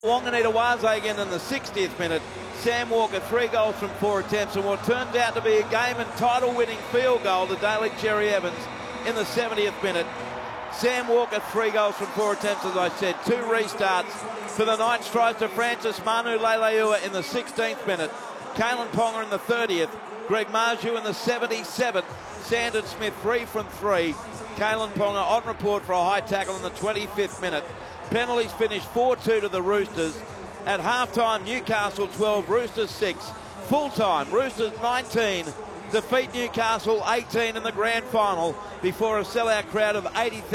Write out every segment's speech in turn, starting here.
Wanganita-Waze again in the 60th minute. Sam Walker, 3 goals from 4 attempts, and what turned out to be a game and title-winning field goal to Daly Cherry Evans in the 70th minute. Sam Walker, 3 goals from 4 attempts, as I said. 2 restarts for the Knights. Tries to Francis Manu Leilua in the 16th minute. Kalen Ponga in the 30th. Greg Marju in the 77th. Sandon Smith, 3 from 3. Kalen Ponga on report for a high tackle in the 25th minute. Penalties finished 4-2 to the Roosters. At half-time, Newcastle 12, Roosters 6. Full-time, Roosters 19. Defeat Newcastle 18 in the grand final before a sellout crowd of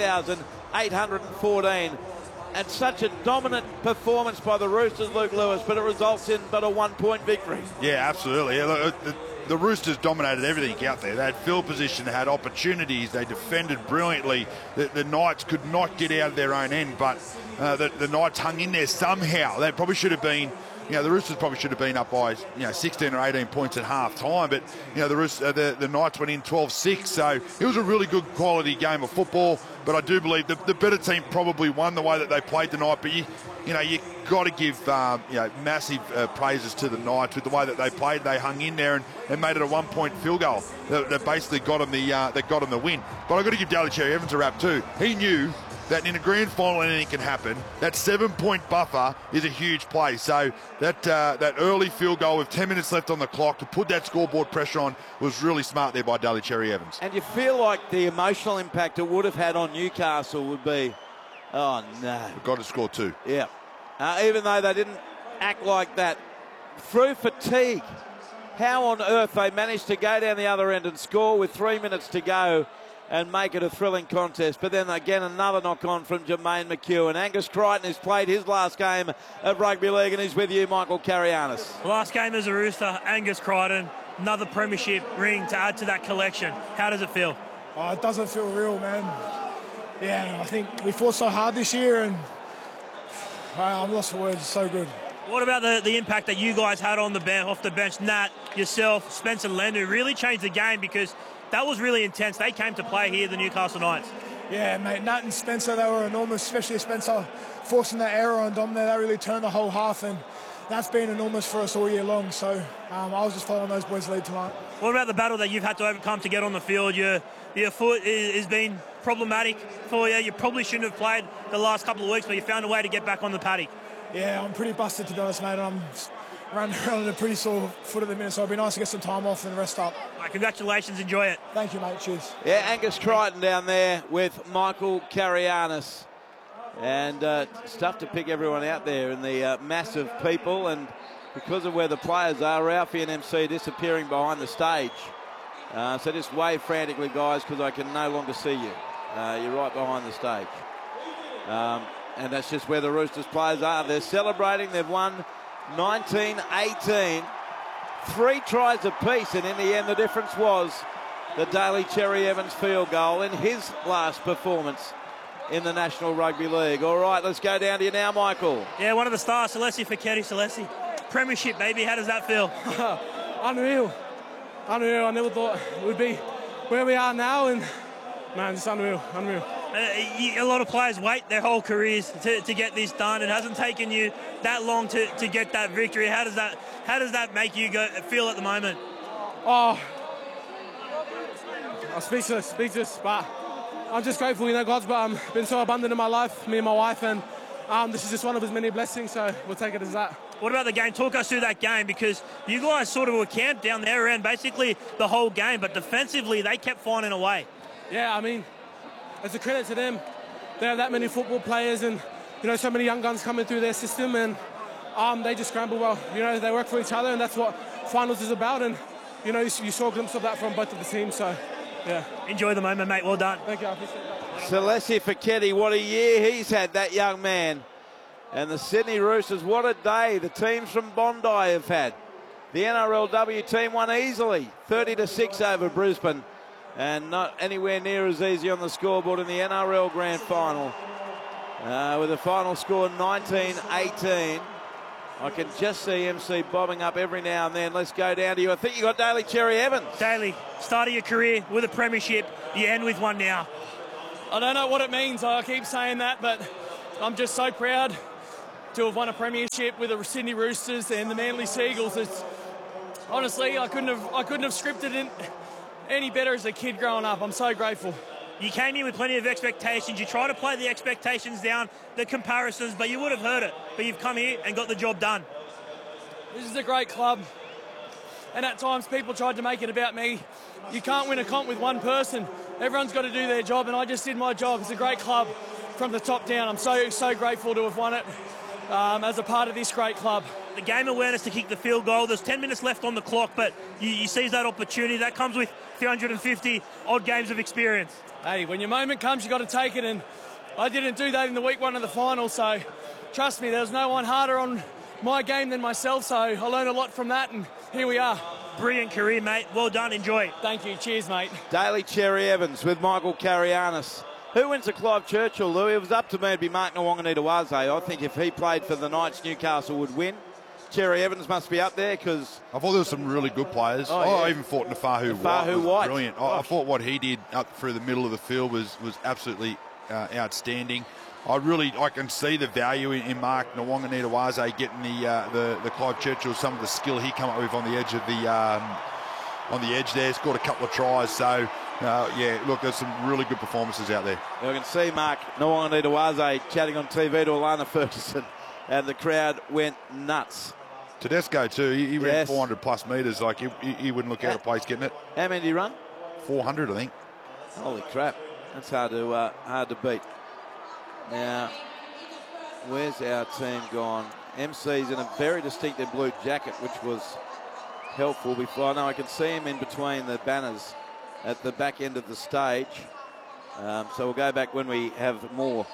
80,814. And such a dominant performance by the Roosters, Luke Lewis, but it results in but a 1-point victory. Yeah, absolutely. The Roosters dominated everything out there. They had field position, they had opportunities, they defended brilliantly. The Knights could not get out of their own end, but the Knights hung in there somehow. They probably should have been, the Roosters probably should have been up by 16 or 18 points at half time, but the Knights went in 12-6, so it was a really good quality game of football. But I do believe the better team probably won the way that they played tonight. But you got to give massive praises to the Knights with the way that they played. They hung in there and made it a 1-point field goal that basically got them the win. But I've got to give Daly Cherry Evans a rap too. He knew that in a grand final anything can happen. That 7-point buffer is a huge play. So that early field goal with 10 minutes left on the clock to put that scoreboard pressure on was really smart there by Daly Cherry Evans. And you feel like the emotional impact it would have had on Newcastle would be, oh no. We've got to score 2. Yeah. Even though they didn't act like that. Through fatigue, how on earth they managed to go down the other end and score with 3 minutes to go and make it a thrilling contest. But then again, another knock-on from Jermaine McEwen. Angus Crichton has played his last game of rugby league, and he's with you, Michael Carianis. Last game as a Rooster, Angus Crichton, another premiership ring to add to that collection. How does it feel? Oh, it doesn't feel real, man. Yeah, I think we fought so hard this year, and I'm lost for words. It's so good. What about the impact that you guys had on the bench, off the bench? Nat, yourself, Spencer Lennu really changed the game because that was really intense. They came to play here, the Newcastle Knights. Yeah, mate, Nat and Spencer, they were enormous, especially Spencer forcing that error on Dom there. That really turned the whole half, and that's been enormous for us all year long. So I was just following those boys' lead tonight. What about the battle that you've had to overcome to get on the field? Your foot has been problematic for you. You probably shouldn't have played the last couple of weeks, but you found a way to get back on the paddock. Yeah, I'm pretty busted, to be honest, mate. I'm running around with a pretty sore foot at the minute, so it'd be nice to get some time off and rest up. Mate, congratulations, enjoy it. Thank you, mate, cheers. Yeah, Angus Crichton down there with Michael Carianis. And stuff to pick everyone out there in the mass of people, and because of where the players are, Ralphie and MC disappearing behind the stage. So just wave frantically, guys, because I can no longer see you. You're right behind the stage. And that's just where the Roosters players are. They're celebrating. They've won 19-18. 3 tries apiece, and in the end the difference was the Daly Cherry Evans field goal in his last performance in the National Rugby League. All right, let's go down to you now, Michael. Yeah, one of the stars, Celeste Feketi. Celeste, premiership, baby. How does that feel? Unreal. I never thought we'd be where we are now, and man, it's unreal. A lot of players wait their whole careers to get this done. It hasn't taken you that long to get that victory. How does that make you feel at the moment? Oh, I'm speechless, but I'm just grateful, God's been so abundant in my life, me and my wife, and this is just one of his many blessings, so we'll take it as that. What about the game? Talk us through that game, because you guys sort of were camped down their end basically the whole game, but defensively they kept finding a way. Yeah, I mean, it's a credit to them. They have that many football players and, so many young guns coming through their system, and they just scramble well. They work for each other, and that's what finals is about, and, you saw a glimpse of that from both of the teams, so, yeah. Enjoy the moment, mate. Well done. Thank you. I appreciate that. Celeste Feketi, what a year he's had, that young man. And the Sydney Roosters, what a day the teams from Bondi have had. The NRLW team won easily, 30-6 over Brisbane. And not anywhere near as easy on the scoreboard in the NRL Grand Final. With a final score 19-18. I can just see MC bobbing up every now and then. Let's go down to you. I think you got Daly Cherry Evans. Daly, start of your career with a premiership. You end with one now. I don't know what it means. I keep saying that, but I'm just so proud to have won a premiership with the Sydney Roosters and the Manly Seagulls. It's honestly, I couldn't have scripted it any better as a kid growing up. I'm so grateful. You came in with plenty of expectations. You try to play the expectations down, the comparisons, but you would have heard it. But you've come here and got the job done. This is a great club. And at times people tried to make it about me. You can't win a comp with one person. Everyone's got to do their job, and I just did my job. It's a great club from the top down. I'm so grateful to have won it as a part of this great club. The game awareness to kick the field goal. There's 10 minutes left on the clock, but you seize that opportunity. That comes with 350 odd games of experience. Hey, when your moment comes, you got to take it, and I didn't do that in the week 1 of the final, so trust me, there's no one harder on my game than myself, so I learned a lot from that, and here we are. Brilliant career, mate. Well done. Enjoy. Thank you. Cheers, mate. Daly Cherry Evans with Michael Carianis. Who wins the Clive Churchill, Lou? It was up to me. It'd be Mark Nwanganitawaze. I think if he played for the Knights, Newcastle would win. Cherry Evans must be up there because... I thought there were some really good players. I even thought Nafahu White. Brilliant. I thought what he did up through the middle of the field was absolutely outstanding. I can see the value in Mark Nwanganitawaze getting the Clive Churchill, some of the skill he come up with on the edge of on the edge there. Scored a couple of tries. So, yeah, look, there's some really good performances out there. You can see Mark Nwanganitawaze chatting on TV to Alana Ferguson, and the crowd went nuts. Tedesco too. He ran 400 plus metres. Like he wouldn't look out of place getting it. How many did he run? 400, I think. Holy crap! That's hard to beat. Now, where's our team gone? MC's in a very distinctive blue jacket, which was helpful before. I can see him in between the banners at the back end of the stage. So we'll go back when we have more.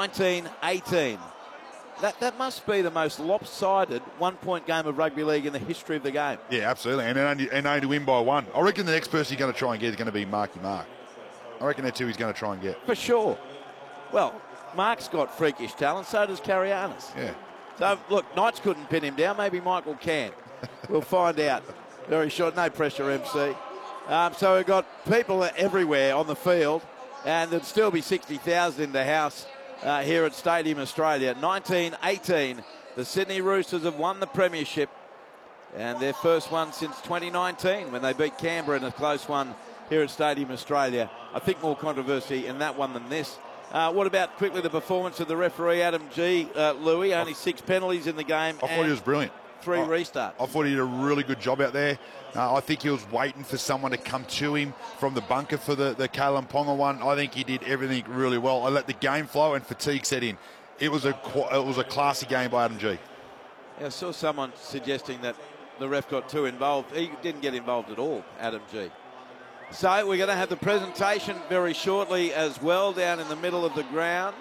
19-18. That must be the most lopsided one-point game of rugby league in the history of the game. Yeah, absolutely, and only to win by one. I reckon the next person he's going to try and get is going to be Marky Mark. I reckon that's who he's going to try and get. For sure. Well, Mark's got freakish talent, so does Carianis. Yeah. So, look, Knights couldn't pin him down. Maybe Michael can. We'll find out. Very short. No pressure, MC. So we've got people everywhere on the field, and there'd still be 60,000 in the house here at Stadium Australia. 19-18, the Sydney Roosters have won the premiership, and their first one since 2019 when they beat Canberra in a close one here at Stadium Australia. I think more controversy in that one than this. What about quickly the performance of the referee, Adam G. Louis? Only 6 penalties in the game. I thought he was brilliant. 3 restarts. I thought he did a really good job out there. I think he was waiting for someone to come to him from the bunker for the Kalyn Ponga one. I think he did everything really well. I let the game flow and fatigue set in. It was a classy game by Adam G. Yeah, I saw someone suggesting that the ref got too involved. He didn't get involved at all, Adam G. So we're going to have the presentation very shortly as well down in the middle of the ground.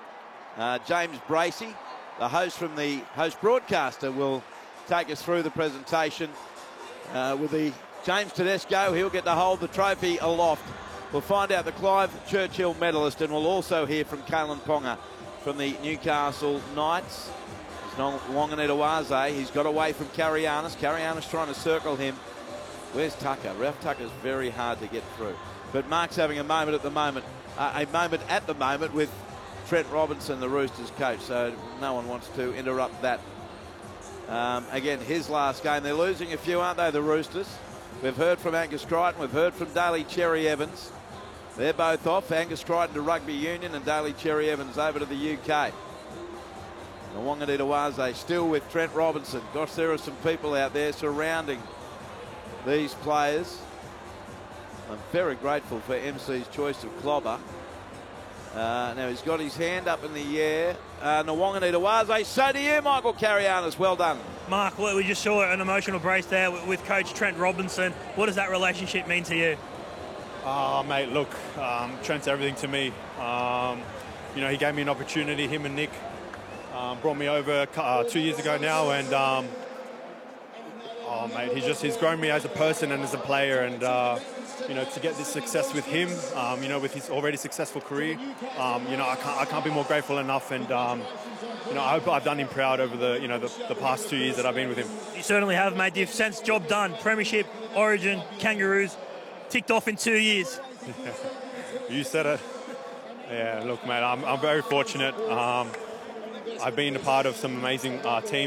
James Bracey, the host from the host broadcaster, will take us through the presentation with the James Tedesco. He'll get to hold the trophy aloft. We'll find out the Clive Churchill medalist, and we'll also hear from Kalyn Ponga from the Newcastle Knights. There's Nwanganitawaze. He's got away from Carianis. Carianis trying to circle him. Where's Tucker? Ralph Tucker's very hard to get through. But Mark's having a moment at the moment with Trent Robinson, the Roosters coach, so no one wants to interrupt that. Again, his last game. They're losing a few, aren't they, the Roosters? We've heard from Angus Crichton. We've heard from Daly Cherry Evans. They're both off. Angus Crichton to Rugby Union and Daly Cherry Evans over to the UK. Nwanganitawaze still with Trent Robinson. Gosh, there are some people out there surrounding these players. I'm very grateful for MC's choice of Clobber. Now he's got his hand up in the air. Nwanganitawaze, so do you, Michael Carianis. Well done. Mark, we just saw an emotional brace there with Coach Trent Robinson. What does that relationship mean to you? Mate, look, Trent's everything to me. He gave me an opportunity, him and Nick brought me over 2 years ago now, and mate, he's grown me as a person and as a player, and to get this success with him, with his already successful career, I can't be more grateful enough, and I hope I've done him proud over the past 2 years that I've been with him. You certainly have, mate. You've since job done. Premiership, Origin, Kangaroos, ticked off in 2 years. You said it. Yeah, look, mate, I'm very fortunate. I've been a part of some amazing teams.